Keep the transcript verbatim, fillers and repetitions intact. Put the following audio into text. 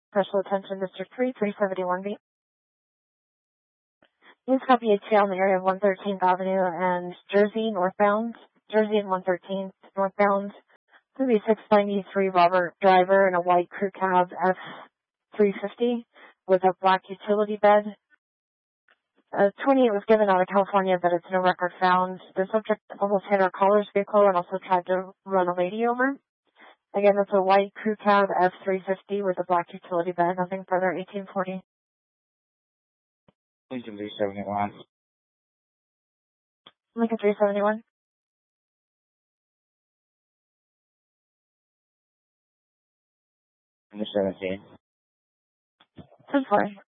Special attention, District three, three seventy-one B. News copy A T L in the area of one thirteenth Avenue and Jersey northbound. Jersey and one thirteenth northbound. Maybe six ninety-three Robert driver in a white crew cab F three fifty with a black utility bed. Uh, twenty-eight was given out of California, but it's no record found. The subject almost hit our caller's vehicle and also tried to run a lady over. Again, that's a white crew cab F three fifty with a black utility bed. Nothing further, eighteen forty. Lincoln three seventy-one. Lincoln three seventy-one. Number seventeen. ten four.